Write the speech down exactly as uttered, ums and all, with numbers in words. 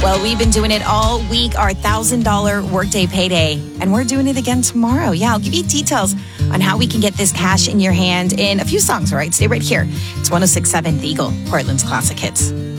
Well, we've been doing it all week, our one thousand dollars workday payday, and we're doing it again tomorrow. Yeah, I'll give you details on how we can get this cash in your hand in a few songs, all right? Stay right here. It's one oh six point seven The Eagle, Portland's Classic Hits.